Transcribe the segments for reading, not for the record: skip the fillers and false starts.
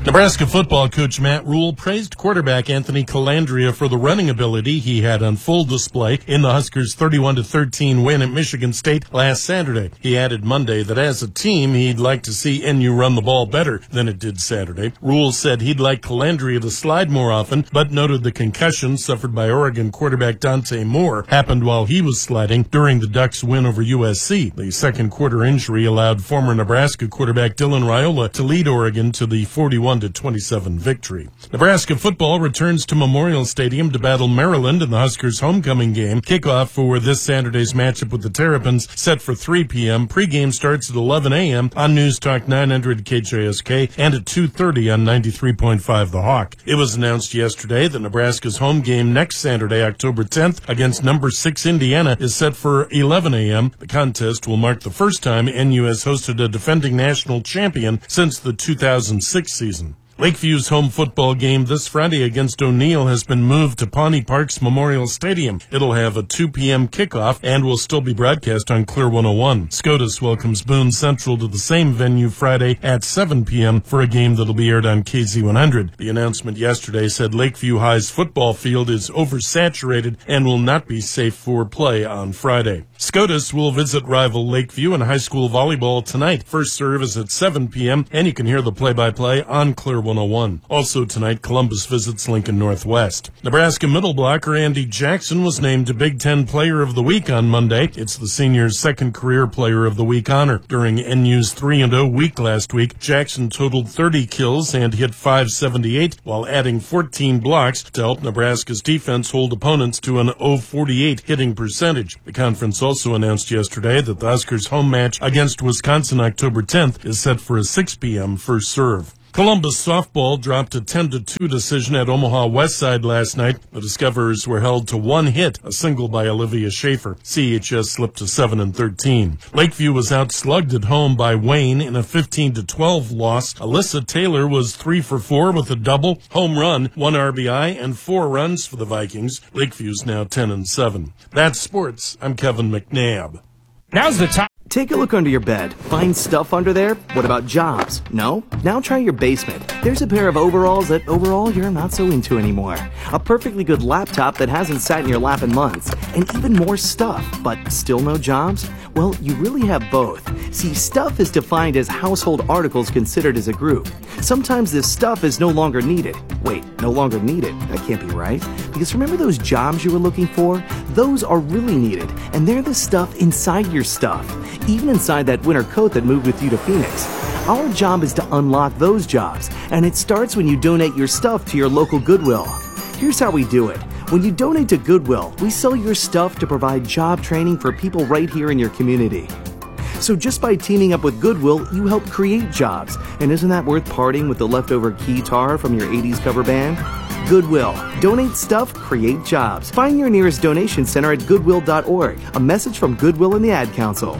Nebraska football coach Matt Rule praised quarterback Anthony Colandrea for the running ability he had on full display in the Huskers' 31-13 win at Michigan State last Saturday. He added Monday that as a team, he'd like to see NU run the ball better than it did Saturday. Rule said he'd like Colandrea to slide more often, but noted the concussion suffered by Oregon quarterback Dante Moore happened while he was sliding during the Ducks' win over USC. The second quarter injury allowed former Nebraska quarterback Dylan Raiola to lead Oregon to the 41-27 victory. Nebraska football returns to Memorial Stadium to battle Maryland in the Huskers' homecoming game. Kickoff for this Saturday's matchup with the Terrapins set for 3 p.m. Pre-game starts at 11 a.m. on News Talk 900 KJSK and at 2:30 on 93.5 The Hawk. It was announced yesterday that Nebraska's home game next Saturday, October 10th, against number 6 Indiana is set for 11 a.m. The contest will mark the first time NU has hosted a defending national champion since the 2006 season. Lakeview's home football game this Friday against O'Neill has been moved to Pawnee Park's Memorial Stadium. It'll have a 2 p.m. kickoff and will still be broadcast on Clear 101. SCOTUS welcomes Boone Central to the same venue Friday at 7 p.m. for a game that'll be aired on KZ100. The announcement yesterday said Lakeview High's football field is oversaturated and will not be safe for play on Friday. SCOTUS will visit rival Lakeview in high school volleyball tonight. First serve is at 7 p.m. and you can hear the play-by-play on Clear 101. Also tonight, Columbus visits Lincoln Northwest. Nebraska middle blocker Andy Jackson was named Big Ten Player of the Week on Monday. It's the senior's second career Player of the Week honor. During NU's 3-0 week last week, Jackson totaled 30 kills and hit .578 while adding 14 blocks to help Nebraska's defense hold opponents to an .048 hitting percentage. The conference also announced yesterday that the Huskers' home match against Wisconsin October 10th is set for a 6 p.m. first serve. Columbus softball dropped a 10-2 decision at Omaha Westside last night. The Discoverers were held to one hit, a single by Olivia Schaefer. CHS slipped to 7-13. Lakeview was outslugged at home by Wayne in a 15-12 loss. Alyssa Taylor was 3 for 4 with a double, home run, 1 RBI, and 4 runs for the Vikings. Lakeview's now 10-7. That's sports. I'm Kevin McNabb. Now's the time. Take a look under your bed. Find stuff under there? What about jobs? No? Now try your basement. There's a pair of overalls that overall you're not so into anymore. A perfectly good laptop that hasn't sat in your lap in months. And even more stuff, but still no jobs? Well, you really have both. See, stuff is defined as household articles considered as a group. Sometimes this stuff is no longer needed. Wait, no longer needed? That can't be right. Because remember those jobs you were looking for? Those are really needed, and they're the stuff inside your stuff. Even inside that winter coat that moved with you to Phoenix. Our job is to unlock those jobs, and it starts when you donate your stuff to your local Goodwill. Here's how we do it. When you donate to Goodwill, we sell your stuff to provide job training for people right here in your community. So just by teaming up with Goodwill, you help create jobs. And isn't that worth parting with the leftover guitar from your 80s cover band? Goodwill. Donate stuff, create jobs. Find your nearest donation center at goodwill.org. A message from Goodwill and the Ad Council.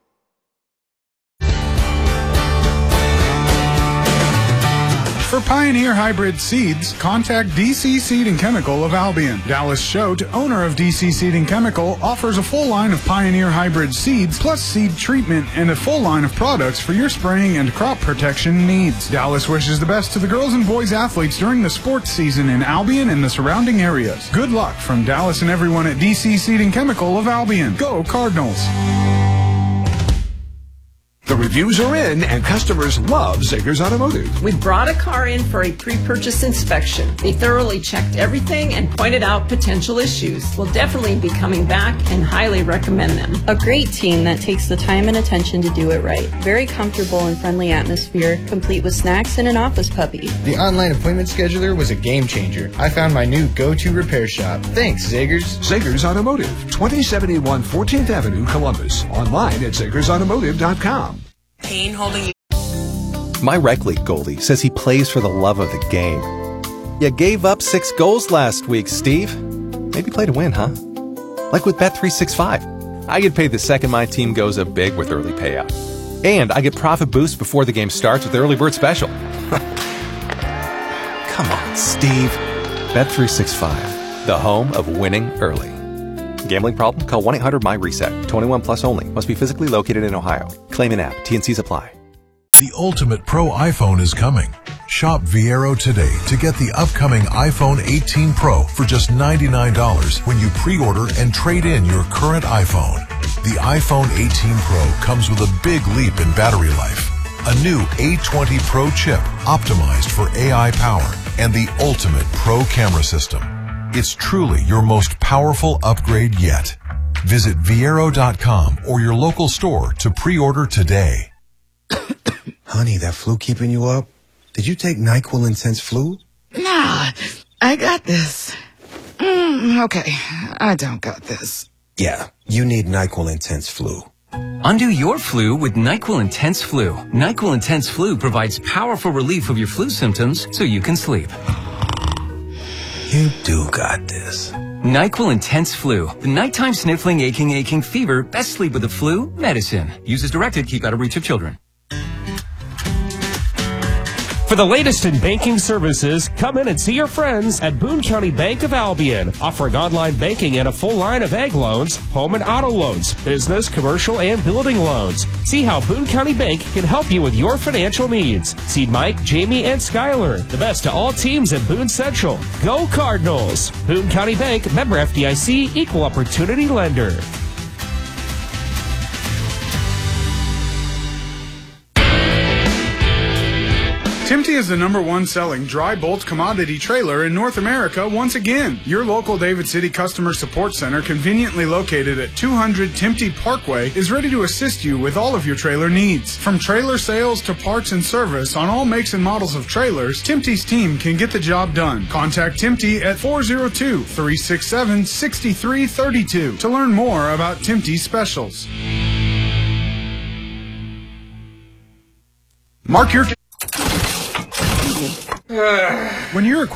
For Pioneer Hybrid Seeds, contact DC Seed and Chemical of Albion. Dallas Schote, owner of DC Seed and Chemical, offers a full line of Pioneer Hybrid seeds, plus seed treatment, and a full line of products for your spraying and crop protection needs. Dallas wishes the best to the girls and boys athletes during the sports season in Albion and the surrounding areas. Good luck from Dallas and everyone at DC Seed and Chemical of Albion. Go Cardinals! The reviews are in, and customers love Zegers Automotive. We brought a car in for a pre-purchase inspection. They thoroughly checked everything and pointed out potential issues. We'll definitely be coming back and highly recommend them. A great team that takes the time and attention to do it right. Very comfortable and friendly atmosphere, complete with snacks and an office puppy. The online appointment scheduler was a game changer. I found my new go-to repair shop. Thanks, Zegers. Zegers Automotive, 2071 14th Avenue, Columbus. Online at zegersautomotive.com. Pain holding you. My rec league goalie says he plays for the love of the game. You gave up 6 goals last week, Steve. Maybe play to win, huh? Like with Bet365. I get paid the second my team goes up big with early payout. And I get profit boost before the game starts with the early bird special. Come on, Steve. Bet365, the home of winning early. Gambling problem? Call 1-800-MY-RESET. 21 plus only. Must be physically located in Ohio. Claim an app. T&Cs apply. The ultimate pro iPhone is coming. Shop Viero today to get the upcoming iPhone 18 Pro for just $99 when you pre-order and trade in your current iPhone. The iPhone 18 Pro comes with a big leap in battery life. A new A20 Pro chip optimized for AI power and the ultimate Pro camera system. It's truly your most powerful upgrade yet. Visit Viero.com or your local store to pre-order today. Honey, that flu keeping you up? Did you take NyQuil Intense Flu? Nah, I got this. Okay, I don't got this. Yeah, you need NyQuil Intense Flu. Undo your flu with NyQuil Intense Flu. NyQuil Intense Flu provides powerful relief of your flu symptoms so you can sleep. You do got this. NyQuil Intense Flu. The nighttime sniffling, aching fever. Best sleep with the flu medicine. Use as directed. Keep out of reach of children. For the latest in banking services, come in and see your friends at Boone County Bank of Albion, offering online banking and a full line of ag loans, home and auto loans, business, commercial, and building loans. See how Boone County Bank can help you with your financial needs. See Mike, Jamie, and Skyler, the best to all teams at Boone Central. Go Cardinals! Boone County Bank, member FDIC, equal opportunity lender. Timty is the #1 selling dry bulk commodity trailer in North America once again. Your local David City Customer Support Center, conveniently located at 200 Timty Parkway, is ready to assist you with all of your trailer needs. From trailer sales to parts and service on all makes and models of trailers, Timty's team can get the job done. Contact Timty at 402-367-6332 to learn more about Timty's specials. Mark your... When you're